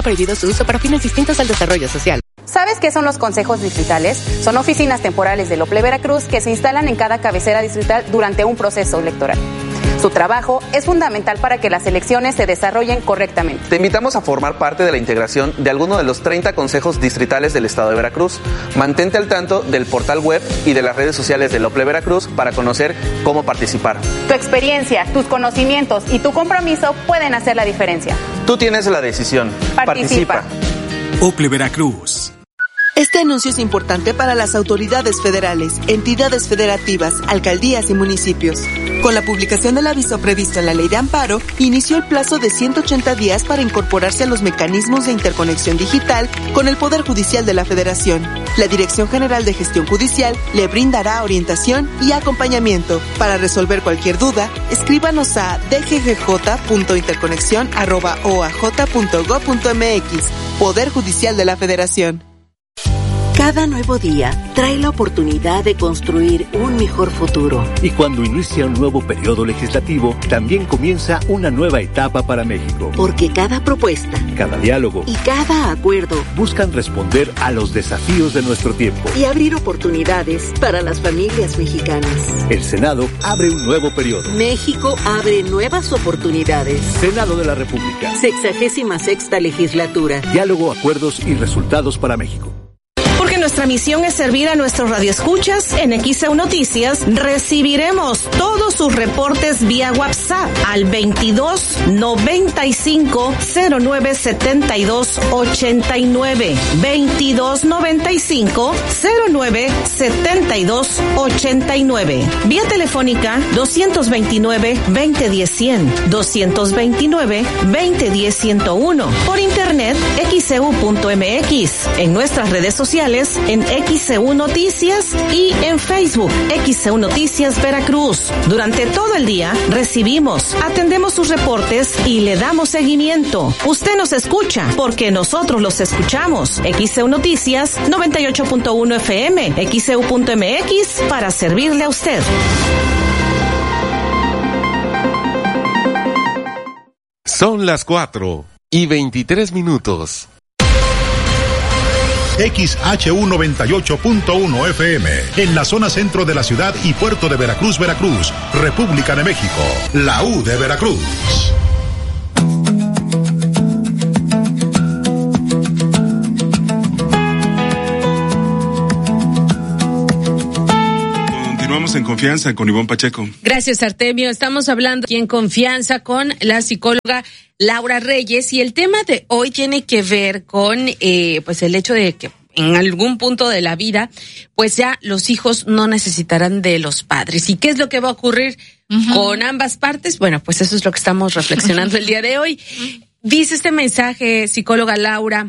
Prohibido su uso para fines distintos al desarrollo social. ¿Sabes qué son los consejos distritales? Son oficinas temporales del OPLE Veracruz que se instalan en cada cabecera distrital durante un proceso electoral. Su trabajo es fundamental para que las elecciones se desarrollen correctamente. Te invitamos a formar parte de la integración de alguno de los 30 consejos distritales del estado de Veracruz. Mantente al tanto del portal web y de las redes sociales del OPLE Veracruz para conocer cómo participar. Tu experiencia, tus conocimientos y tu compromiso pueden hacer la diferencia. Tú tienes la decisión. Participa. OPLE Veracruz. Este anuncio es importante para las autoridades federales, entidades federativas, alcaldías y municipios. Con la publicación del aviso previsto en la Ley de Amparo, inició el plazo de 180 días para incorporarse a los mecanismos de interconexión digital con el Poder Judicial de la Federación. La Dirección General de Gestión Judicial le brindará orientación y acompañamiento. Para resolver cualquier duda, escríbanos a dggj.interconexion@oaj.gov.mx. Poder Judicial de la Federación. Cada nuevo día trae la oportunidad de construir un mejor futuro. Y cuando inicia un nuevo periodo legislativo, también comienza una nueva etapa para México. Porque cada propuesta, cada diálogo y cada acuerdo buscan responder a los desafíos de nuestro tiempo y abrir oportunidades para las familias mexicanas. El Senado abre un nuevo periodo. México abre nuevas oportunidades. Senado de la República. 66ª legislatura. Diálogo, acuerdos y resultados para México. Porque nuestra misión es servir a nuestros radioescuchas, en XEU Noticias recibiremos todos sus reportes vía WhatsApp al 22 95 09 72 89. 22 95 09 72 89. Vía telefónica 229 2010 100, 229 2010 101. Por internet xeu.mx. En nuestras redes sociales en XEU Noticias y en Facebook XEU Noticias Veracruz. Durante todo el día recibimos, atendemos sus reportes y le damos seguimiento. Usted nos escucha porque nosotros los escuchamos. XEU Noticias 98.1 FM, XEU.mx para servirle a usted. Son las 4:23. XHU 98.1 FM, en la zona centro de la ciudad y puerto de Veracruz, Veracruz, República de México, la U de Veracruz. Continuamos en Confianza con Ivonne Pacheco. Gracias, Artemio. Estamos hablando aquí en Confianza con la psicóloga Laura Reyes, y el tema de hoy tiene que ver con pues el hecho de que en algún punto de la vida pues ya los hijos no necesitarán de los padres. ¿Y qué es lo que va a ocurrir con ambas partes? Bueno, pues eso es lo que estamos reflexionando el día de hoy. Dice este mensaje, psicóloga Laura,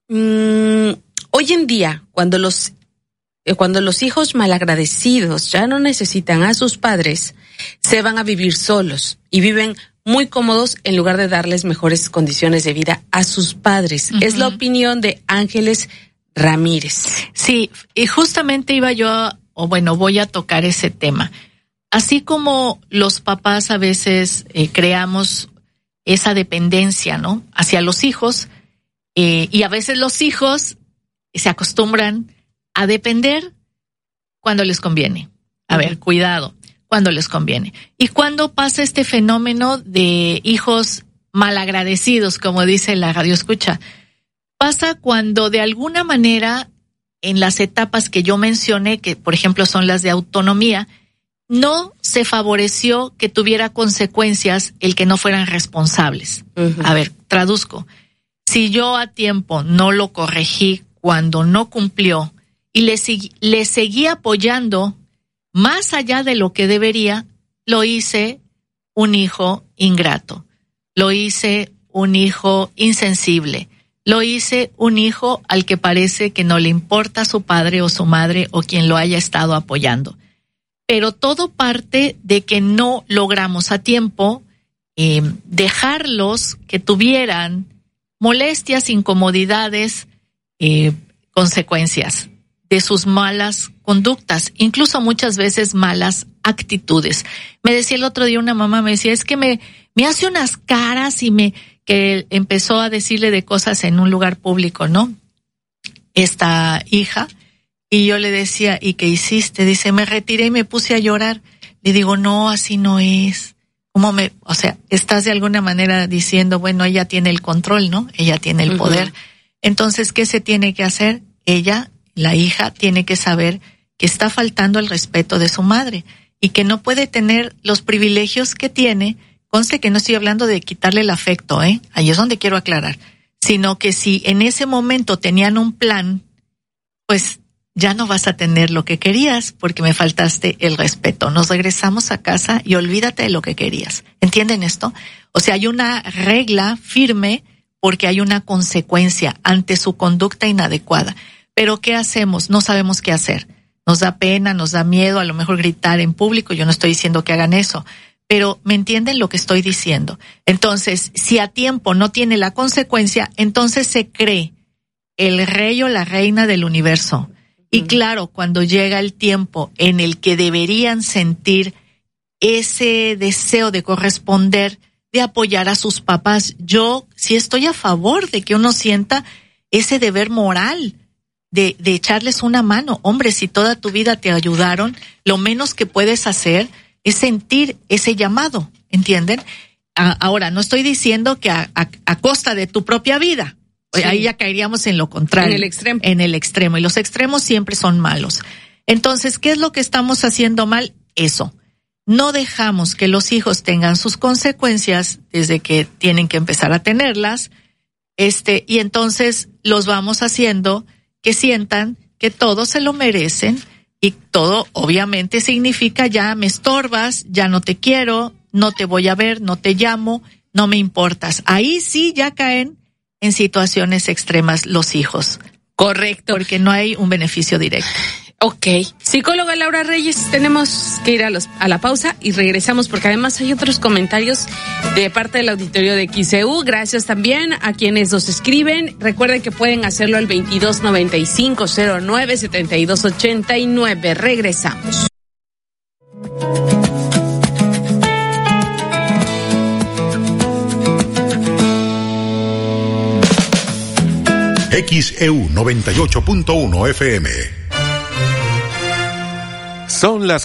hoy en día cuando los hijos malagradecidos ya no necesitan a sus padres, se van a vivir solos y viven muy cómodos en lugar de darles mejores condiciones de vida a sus padres. Es la opinión de Ángeles Ramírez. Sí, y justamente voy a tocar ese tema. Así como los papás a veces creamos esa dependencia, ¿no?, hacia los hijos, y a veces los hijos se acostumbran a depender cuando les conviene. A ver, cuidado, cuando les conviene. Y cuando pasa este fenómeno de hijos malagradecidos, como dice la radioescucha, pasa cuando de alguna manera en las etapas que yo mencioné, que por ejemplo son las de autonomía, no se favoreció que tuviera consecuencias el que no fueran responsables. A ver, traduzco. Si yo a tiempo no lo corregí cuando no cumplió y le seguí apoyando más allá de lo que debería, lo hice un hijo ingrato, lo hice un hijo insensible, lo hice un hijo al que parece que no le importa su padre o su madre o quien lo haya estado apoyando. Pero todo parte de que no logramos a tiempo dejarlos que tuvieran molestias, incomodidades, consecuencias de sus malas conductas, incluso muchas veces malas actitudes. Me decía el otro día una mamá, me decía, es que me hace unas caras y que empezó a decirle de cosas en un lugar público, ¿no? Esta hija, y yo le decía, ¿y qué hiciste? Dice, me retiré y me puse a llorar. Le digo, no, así no es. O sea, estás de alguna manera diciendo, bueno, ella tiene el control, ¿no? Ella tiene el poder. Entonces, ¿qué se tiene que hacer? Ella, la hija, tiene que saber que está faltando el respeto de su madre y que no puede tener los privilegios que tiene. Conste que no estoy hablando de quitarle el afecto, ahí es donde quiero aclarar, sino que si en ese momento tenían un plan, pues ya no vas a tener lo que querías porque me faltaste el respeto. Nos regresamos a casa y olvídate de lo que querías. ¿Entienden esto? O sea, hay una regla firme porque hay una consecuencia ante su conducta inadecuada. Pero ¿qué hacemos? No sabemos qué hacer. Nos da pena, nos da miedo, a lo mejor gritar en público. Yo no estoy diciendo que hagan eso, pero ¿me entienden lo que estoy diciendo? Entonces, si a tiempo no tiene la consecuencia, entonces se cree el rey o la reina del universo. Y claro, cuando llega el tiempo en el que deberían sentir ese deseo de corresponder, de apoyar a sus papás, yo sí estoy a favor de que uno sienta ese deber moral de echarles una mano. Hombre, si toda tu vida te ayudaron, lo menos que puedes hacer es sentir ese llamado, ¿entienden? Ahora, no estoy diciendo que a costa de tu propia vida. Sí. Ahí ya caeríamos en lo contrario. En el extremo. Y los extremos siempre son malos. Entonces, ¿qué es lo que estamos haciendo mal? Eso. No dejamos que los hijos tengan sus consecuencias desde que tienen que empezar a tenerlas. Y entonces los vamos haciendo que sientan que todo se lo merecen y todo obviamente significa ya me estorbas, ya no te quiero, no te voy a ver, no te llamo, no me importas. Ahí sí ya caen en situaciones extremas los hijos. Correcto. Porque no hay un beneficio directo. Ok. Psicóloga Laura Reyes, tenemos que ir a la pausa y regresamos porque además hay otros comentarios de parte del auditorio de XEU. Gracias también a quienes nos escriben. Recuerden que pueden hacerlo al 2295-09-7289. Regresamos. XEU 98.1 FM. Son las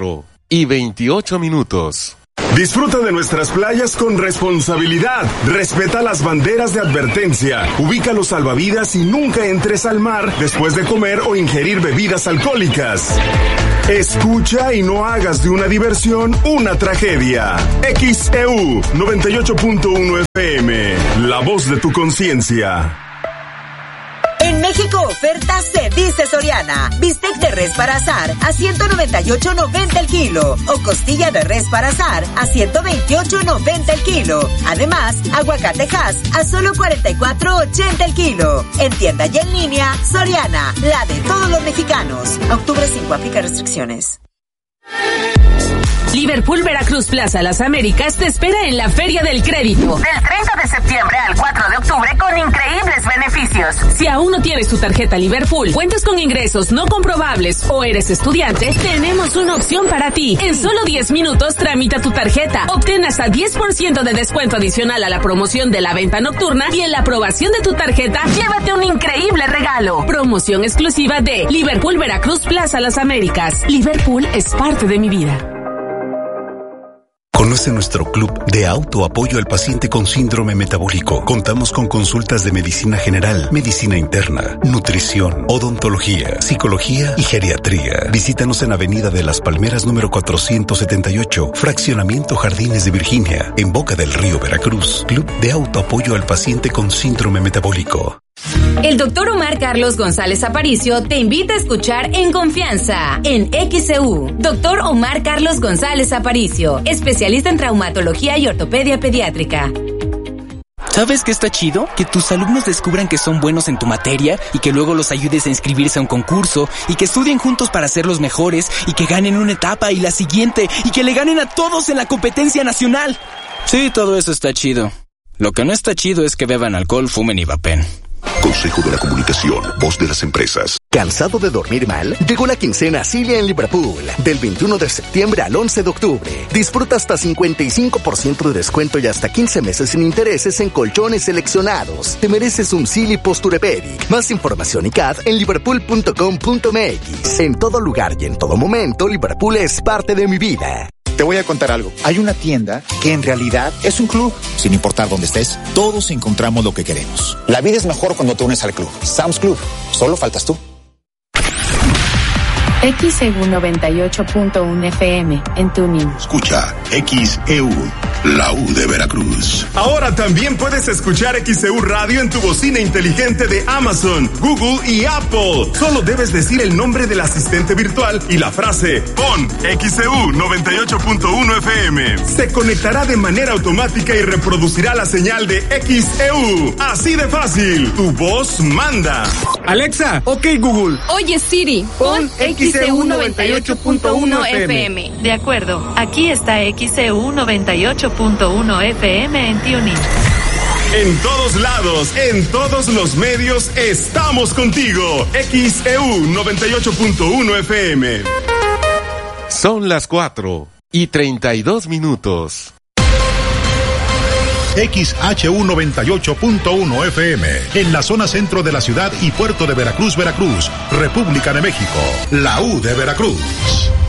4:28. Disfruta de nuestras playas con responsabilidad. Respeta las banderas de advertencia. Ubica los salvavidas y nunca entres al mar después de comer o ingerir bebidas alcohólicas. Escucha y no hagas de una diversión una tragedia. XEU 98.1 FM. La voz de tu conciencia. En México, oferta se dice Soriana. Bistec de res para asar a $198.90 el kilo. O costilla de res para asar a $128.90 el kilo. Además, aguacate Hass a solo $44.80 el kilo. En tienda y en línea, Soriana, la de todos los mexicanos. Octubre 5, aplica restricciones. Liverpool Veracruz Plaza Las Américas te espera en la Feria del Crédito. Del 30 de septiembre al 4 de octubre con increíbles beneficios. Si aún no tienes tu tarjeta Liverpool, cuentas con ingresos no comprobables o eres estudiante, tenemos una opción para ti. En solo 10 minutos tramita tu tarjeta. Obtén hasta 10% de descuento adicional a la promoción de la venta nocturna y en la aprobación de tu tarjeta, llévate un increíble regalo. Promoción exclusiva de Liverpool Veracruz Plaza Las Américas. Liverpool es parte de mi vida. Conoce nuestro club de autoapoyo al paciente con síndrome metabólico. Contamos con consultas de medicina general, medicina interna, nutrición, odontología, psicología y geriatría. Visítanos en Avenida de las Palmeras número 478, Fraccionamiento Jardines de Virginia, en Boca del Río, Veracruz. Club de autoapoyo al paciente con síndrome metabólico. El doctor Omar Carlos González Aparicio te invita a escuchar En Confianza, en XEU. Doctor Omar Carlos González Aparicio, especialista en traumatología y ortopedia pediátrica. ¿Sabes qué está chido? Que tus alumnos descubran que son buenos en tu materia y que luego los ayudes a inscribirse a un concurso y que estudien juntos para ser los mejores y que ganen una etapa y la siguiente y que le ganen a todos en la competencia nacional. Sí, todo eso está chido. Lo que no está chido es que beban alcohol, fumen y vapen. Consejo de la Comunicación, voz de las empresas. ¿Cansado de dormir mal? Llegó la quincena Cilia en Liverpool. Del 21 de septiembre al 11 de octubre. Disfruta hasta 55% de descuento y hasta 15 meses sin intereses en colchones seleccionados. Te mereces un Silly Posturepedic. Más información y CAD en liverpool.com.mx. En todo lugar y en todo momento, Liverpool es parte de mi vida. Te voy a contar algo. Hay una tienda que en realidad es un club. Sin importar dónde estés, todos encontramos lo que queremos. La vida es mejor cuando te unes al club. Sam's Club. Solo faltas tú. XEU 98.1 FM en Tuning. Escucha XEU, la U de Veracruz. Ahora también puedes escuchar XEU Radio en tu bocina inteligente de Amazon, Google y Apple. Solo debes decir el nombre del asistente virtual y la frase pon XEU 98.1 FM. Se conectará de manera automática y reproducirá la señal de XEU. Así de fácil. Tu voz manda. Alexa, ok Google. Oye Siri, pon XEU 98.1 FM. De acuerdo, aquí está XEU 98.1 FM en TuneIn. En todos lados, en todos los medios, estamos contigo. XEU 98.1 FM. Son las 4:32. XHU 98.1 FM, en la zona centro de la ciudad y puerto de Veracruz, Veracruz, República de México, la U de Veracruz.